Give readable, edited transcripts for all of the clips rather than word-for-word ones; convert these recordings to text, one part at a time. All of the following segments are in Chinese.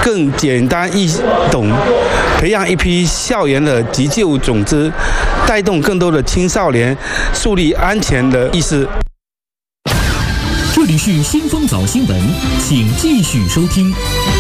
更简单易懂，培养一批校园的急救种子，带动更多的青少年树立安全的意识。 这里是先锋早新闻，请继续收听。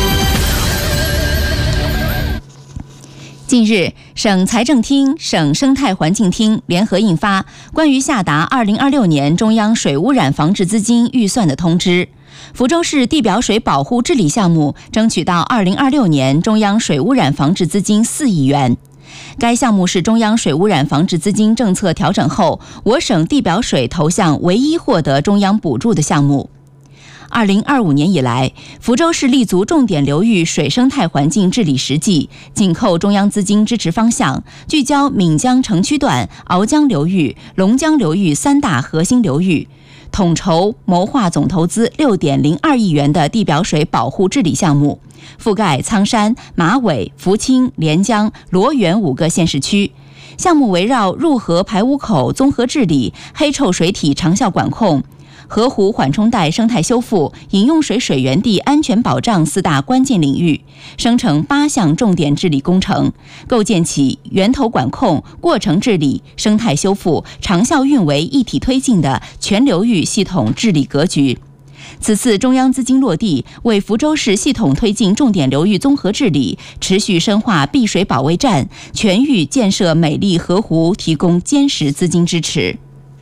近日，省财政厅、省生态环境厅联合印发关于下达2026年中央水污染防治资金预算的通知。福州市地表水保护治理项目争取到2026年中央水污染防治资金4亿元。该项目是中央水污染防治资金政策调整后，我省地表水投项唯一获得中央补助的项目。2025年以来，福州市立足重点流域水生态环境治理实际，紧扣中央资金支持方向，聚焦闽江城区段、鳌江流域、龙江流域3大核心流域，统筹谋划总投资6.02亿元的地表水保护治理项目，覆盖苍山、马尾、福清、连江、罗源5个县市区。项目围绕入河排污口综合治理、黑臭水体长效管控、河湖缓冲带生态修复、饮用水水源地安全保障4大关键领域，生成8项重点治理工程，构建起源头管控、过程治理、生态修复、长效运维一体推进的全流域系统治理格局。此次中央资金落地，为福州市系统推进重点流域综合治理、持续深化碧水保卫战、全域建设美丽河湖提供坚实资金支持。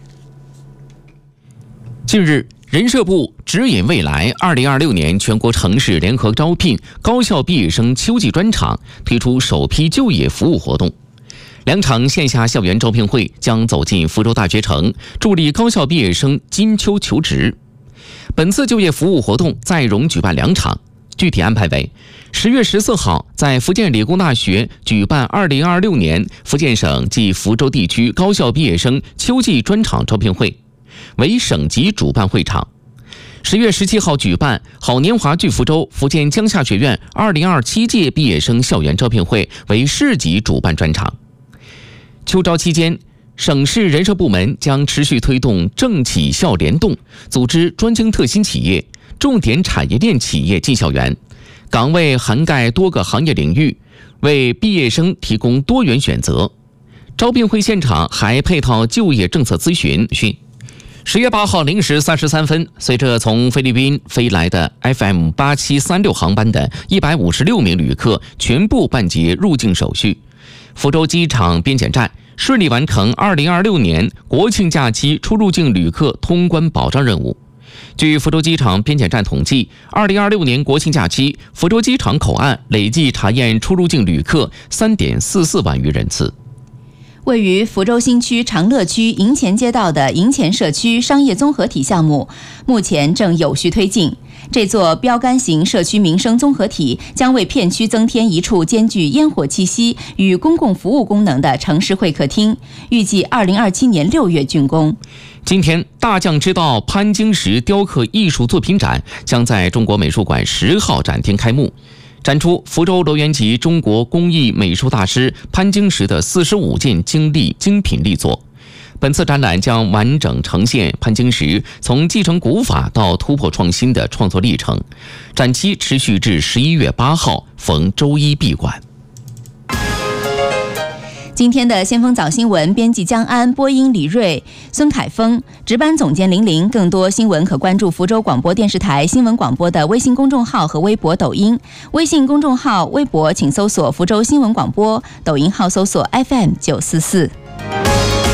近日，人社部指引未来2026年全国城市联合招聘高校毕业生秋季专场，推出首批就业服务活动。2场线下校园招聘会将走进福州大学城，助力高校毕业生金秋求职。本次就业服务活动再融举办2场，具体安排为10月14号在福建理工大学举办2026年福建省及福州地区高校毕业生秋季专场招聘会，为省级主办会场。10月17号举办好年华聚福州福建江夏学院2027届毕业生校园招聘会，为市级主办专场。秋招期间，省市人社部门将持续推动政企校联动，组织专精特新企业、重点产业链企业进校园，岗位涵盖多个行业领域，为毕业生提供多元选择。招聘会现场还配套就业政策咨询。10月8号0时33分，随着从菲律宾飞来的 FM8736 航班的156名旅客全部办结入境手续，福州机场边检站顺利完成2026年国庆假期出入境旅客通关保障任务。据福州机场边检站统计，2026年国庆假期，福州机场口岸累计查验出入境旅客3.44万余人次。 位于福州新区长乐区营前街道的营前社区商业综合体项目，目前正有序推进。这座标杆型社区民生综合体将为片区增添一处兼具烟火气息与公共服务功能的城市会客厅，预计2027年6月竣工。 今天，大匠之道潘金石雕刻艺术作品展将在中国美术馆10号展厅开幕，展出福州罗源集中国工艺美术大师潘金石的45件精品力作。本次展览将完整呈现潘金石从继承古法到突破创新的创作历程，展期持续至11月8号，逢周一闭馆。 今天的先锋早新闻，编辑江安，播音李瑞、孙凯峰，值班总监玲玲。更多新闻可关注福州广播电视台新闻广播的微信公众号和微博、抖音。微信公众号、微博请搜索福州新闻广播，抖音号搜索 FM944。